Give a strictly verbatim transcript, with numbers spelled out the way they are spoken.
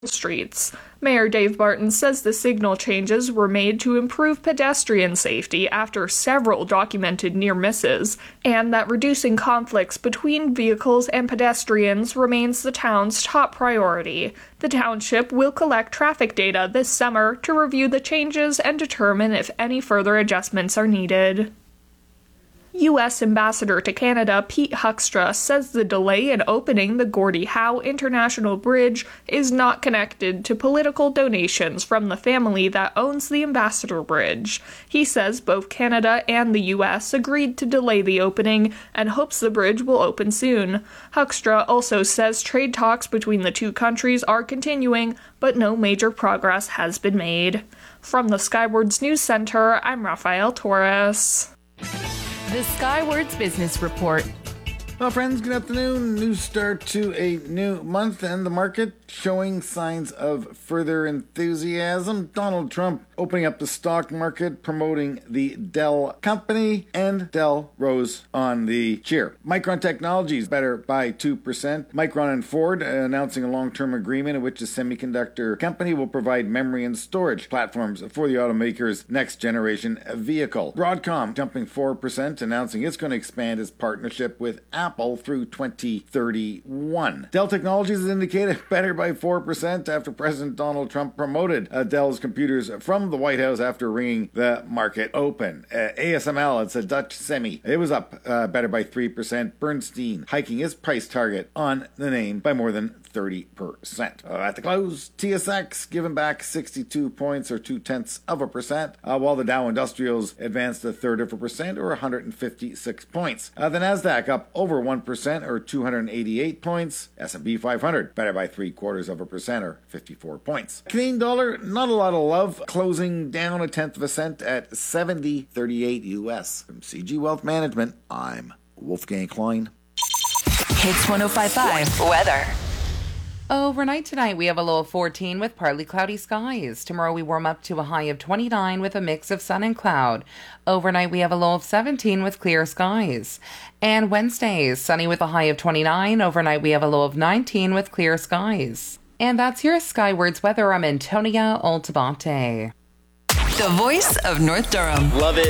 streets. Mayor Dave Barton says the signal changes were made to improve pedestrian safety after several documented near misses, and that reducing conflicts between vehicles and pedestrians remains the town's top priority. The township will collect traffic data this summer to review the changes and determine if any further adjustments are needed. U S Ambassador to Canada Pete Huckstra says the delay in opening the Gordie Howe International Bridge is not connected to political donations from the family that owns the Ambassador Bridge. He says both Canada and the U S agreed to delay the opening and hopes the bridge will open soon. Huckstra also says trade talks between the two countries are continuing, but no major progress has been made. From the Skywards News Center, I'm Rafael Torres. The Skywards Business Report. Well, friends, good afternoon. New start to a new month and the market showing signs of further enthusiasm. Donald Trump opening up the stock market, promoting the Dell company, and Dell rose on the cheer. Micron Technologies better by two percent. Micron and Ford announcing a long-term agreement in which the semiconductor company will provide memory and storage platforms for the automaker's next-generation vehicle. Broadcom jumping four percent, announcing it's going to expand its partnership with Apple through twenty thirty-one. Dell Technologies has indicated better by four percent after President Donald Trump promoted uh, Dell's computers from the White House after ringing the market open. Uh, A S M L, it's a Dutch semi. It was up uh, better by three percent. Bernstein hiking its price target on the name by more than thirty percent. Uh, at the close, T S X giving back sixty-two points or two-tenths of a percent, uh, while the Dow Industrials advanced a third of a percent or one hundred fifty-six points. Uh, the Nasdaq up over one percent or two hundred eighty-eight points. S and P five hundred better by three quarters of a percent or fifty-four points. Canadian dollar, not a lot of love, closing down a tenth of a cent at seventy thirty-eight U S. From C G Wealth Management, I'm Wolfgang Klein. Hits one oh five point five weather. Overnight tonight, we have a low of fourteen with partly cloudy skies. Tomorrow, we warm up to a high of twenty-nine with a mix of sun and cloud. Overnight, we have a low of seventeen with clear skies. And Wednesday is sunny with a high of twenty-nine. Overnight, we have a low of nineteen with clear skies. And that's your Skywards weather. I'm Antonia Altabate. The voice of North Durham. Love it.